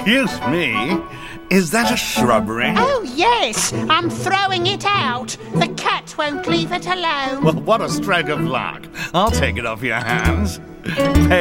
Excuse me, is that a shrubbery? Oh, yes, I'm throwing it out. The cat won't leave it alone. Well, what a stroke of luck. I'll take it off your hands.